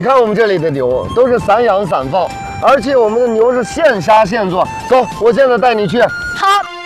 你看我们这里的牛都是散养散放，而且我们的牛是现杀现做。走，我现在带你去。 好。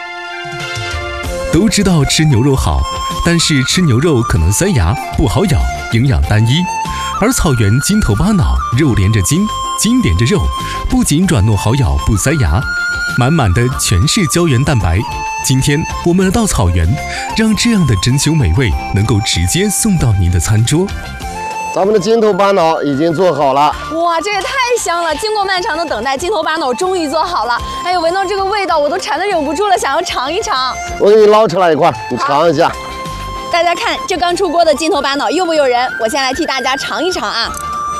都知道吃牛肉好，但是吃牛肉可能塞牙，不好咬，营养单一。而草原筋头巴脑，肉连着筋，筋连着肉，不仅软糯好咬不塞牙，满满的全是胶原蛋白。今天我们来到草原，让这样的珍馐美味能够直接送到您的餐桌。 咱们的筋头巴脑已经做好了， 哇，这也太香了！经过漫长的等待，筋头巴脑终于做好了。哎呦，闻到这个味道，我都馋得忍不住了，想要尝一尝。 我给你捞出来一块，你尝一下。 大家看，这刚出锅的筋头巴脑诱不诱人？我先来替大家尝一尝啊！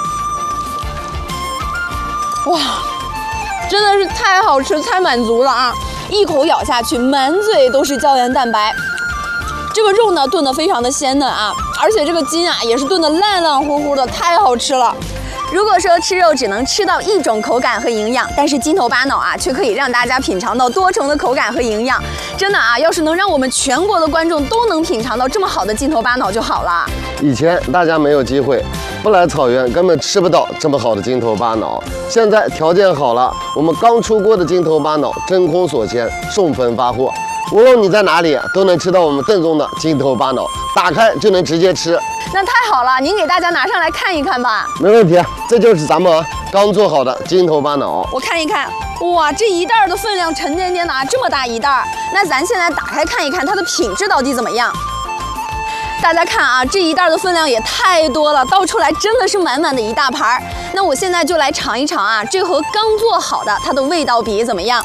哇，真的是太好吃、太满足了啊！一口咬下去，满嘴都是胶原蛋白。这个肉呢炖得非常的鲜嫩啊，而且这个筋啊也是炖得烂烂乎乎的，太好吃了。如果说吃肉只能吃到一种口感和营养，但是筋头巴脑啊却可以让大家品尝到多重的口感和营养。真的啊，要是能让我们全国的观众都能品尝到这么好的筋头巴脑就好了。 以前大家没有机会，不来草原根本吃不到这么好的筋头巴脑。现在条件好了，我们刚出锅的筋头巴脑真空锁鲜，送分发货。无论你在哪里，都能吃到我们正宗的筋头巴脑，打开就能直接吃。 那太好了，您给大家拿上来看一看吧。 没问题，这就是咱们刚做好的筋头巴脑。 我看一看，哇，这一袋的分量沉甸甸的啊，这么大一袋。那咱现在打开看一看它的品质到底怎么样。大家看啊，这一袋的分量也太多了，倒出来真的是满满的一大盘。那我现在就来尝一尝啊，这盒刚做好的它的味道比怎么样？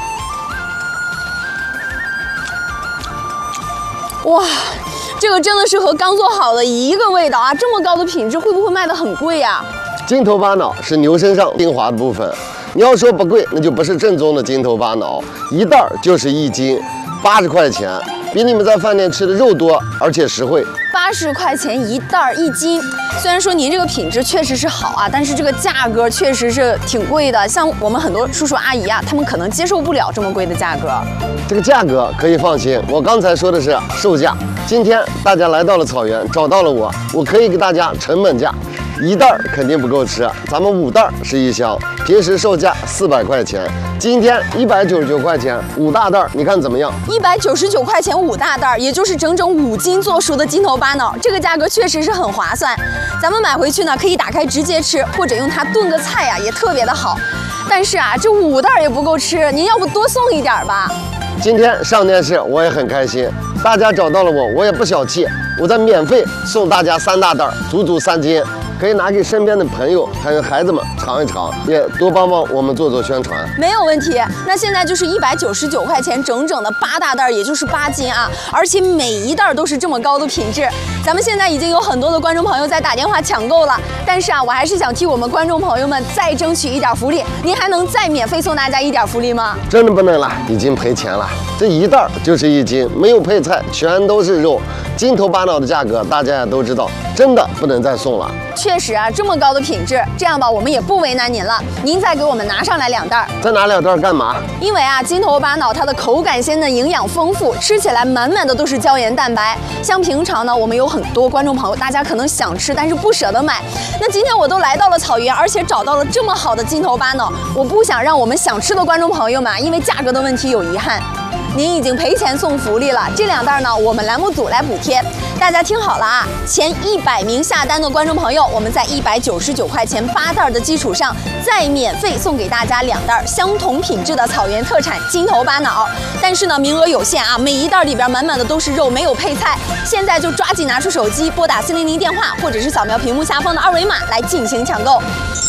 哇，这个真的是和刚做好的一个味道啊！这么高的品质，会不会卖得很贵呀？ 筋头巴脑是牛身上精华的部分，你要说不贵，那就不是正宗的筋头巴脑。一袋就是1斤，80块钱，比你们在饭店吃的肉多，而且实惠。 80块钱一袋1斤，虽然说您这个品质确实是好啊，但是这个价格确实是挺贵的。像我们很多叔叔阿姨啊，他们可能接受不了这么贵的价格。 这个价格可以放心，我刚才说的是售价。今天大家来到了草原，找到了我，我可以给大家成本价。一袋肯定不够吃，咱们5袋是1箱，平时售价400块钱，今天199块钱5大袋，你看怎么样 ？199块钱5大袋，也就是整整5斤做熟的筋头巴脑，这个价格确实是很划算。咱们买回去呢，可以打开直接吃，或者用它炖个菜呀，也特别的好。但是啊，这5袋也不够吃，您要不多送一点吧？ 今天上电视我也很开心，大家找到了我，我也不小气，我再免费送大家3大袋，足足3斤。可以拿给身边的朋友还有孩子们尝一尝，也多帮帮我们做宣传。 没有问题。那现在就是199块钱整整的8大袋，也就是8斤啊，而且每一袋都是这么高的品质。咱们现在已经有很多的观众朋友在打电话抢购了，但是啊，我还是想替我们观众朋友们再争取一点福利。您还能再免费送大家一点福利吗？ 真的不能了，已经赔钱了。这一袋就是1斤，没有配菜，全都是肉。筋头巴脑的价格大家也都知道，真的不能再送了。 确实啊，这么高的品质，这样吧，我们也不为难您了，您再给我们拿上来2袋。 再拿2袋干嘛？ 因为啊，筋头巴脑它的口感鲜嫩，营养丰富，吃起来满满的都是胶原蛋白。像平常呢，我们有很多观众朋友，大家可能想吃，但是不舍得买。那今天我都来到了草原，而且找到了这么好的筋头巴脑，我不想让我们想吃的观众朋友们因为价格的问题有遗憾。您已经赔钱送福利了，这2袋呢，我们栏目组来补贴。大家听好了啊，前100名下单的观众朋友，我们在199块钱8袋的基础上，再免费送给大家2袋相同品质的草原特产筋头巴脑。但是呢，名额有限啊，每一袋里边满满的都是肉，没有配菜。现在就抓紧拿出手机，拨打400电话，或者是扫描屏幕下方的2维码来进行抢购。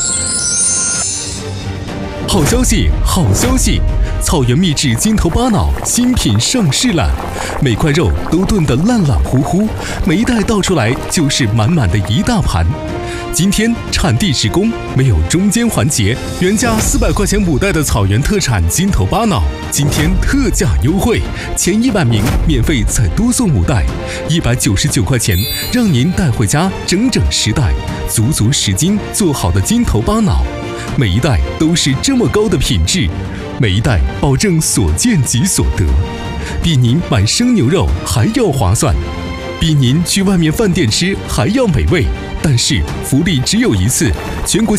好消息，好消息！草原秘制筋头巴脑新品上市了，每块肉都炖得烂烂乎乎，每一袋倒出来就是满满的一大盘。今天产地直供，没有中间环节，原价400块钱5袋的草原特产筋头巴脑，今天特价优惠，前100名免费再多送5袋，199块钱，让您带回家整整10袋，足足10斤做好的筋头巴脑。每一袋都是这么高的品质，每一袋保证所见即所得，比您买生牛肉还要划算，比您去外面饭店吃还要美味。但是福利只有一次，全国